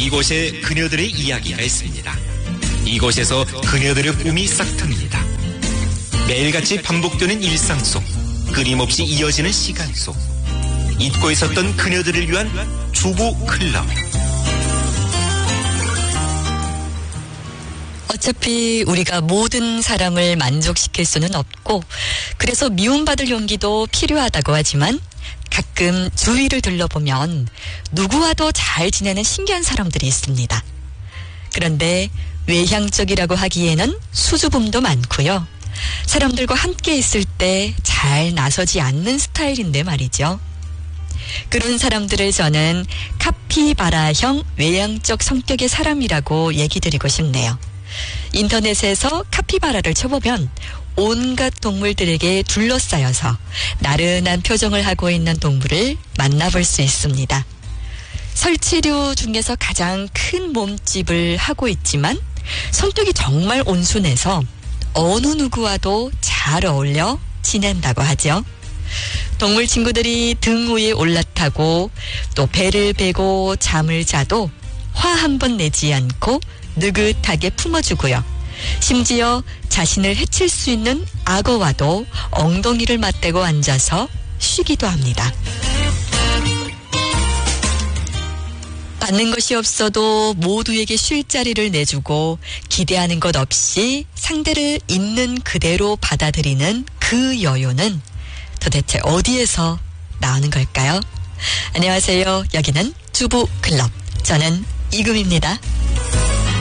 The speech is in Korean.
이곳에 그녀들의 이야기가 있습니다. 이곳에서 그녀들의 꿈이 싹틉니다. 매일같이 반복되는 일상 속, 끊임없이 이어지는 시간 속, 잊고 있었던 그녀들을 위한 주부 클럽. 어차피 우리가 모든 사람을 만족시킬 수는 없고, 그래서 미움받을 용기도 필요하다고 하지만 가끔 주위를 둘러보면 누구와도 잘 지내는 신기한 사람들이 있습니다. 그런데 외향적이라고 하기에는 수줍음도 많고요. 사람들과 함께 있을 때 잘 나서지 않는 스타일인데 말이죠. 그런 사람들을 저는 카피바라형 외향적 성격의 사람이라고 얘기 드리고 싶네요. 인터넷에서 카피바라를 쳐보면 온갖 동물들에게 둘러싸여서 나른한 표정을 하고 있는 동물을 만나볼 수 있습니다. 설치류 중에서 가장 큰 몸집을 하고 있지만 성격이 정말 온순해서 어느 누구와도 잘 어울려 지낸다고 하죠. 동물 친구들이 등 위에 올라타고 또 배를 베고 잠을 자도 화 한 번 내지 않고 느긋하게 품어주고요. 심지어 자신을 해칠 수 있는 악어와도 엉덩이를 맞대고 앉아서 쉬기도 합니다. 받는 것이 없어도 모두에게 쉴 자리를 내주고 기대하는 것 없이 상대를 있는 그대로 받아들이는 그 여유는 도대체 어디에서 나오는 걸까요? 안녕하세요. 여기는 주부 클럽. 저는 이금입니다.